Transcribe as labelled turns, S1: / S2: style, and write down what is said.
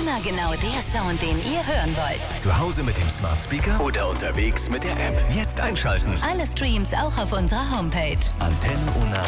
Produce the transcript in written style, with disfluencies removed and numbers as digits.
S1: Immer genau der Sound, den ihr hören wollt.
S2: Zu Hause mit dem Smart Speaker oder unterwegs mit der App. Jetzt einschalten.
S1: Alle Streams auch auf unserer Homepage.
S2: Antenne Unna.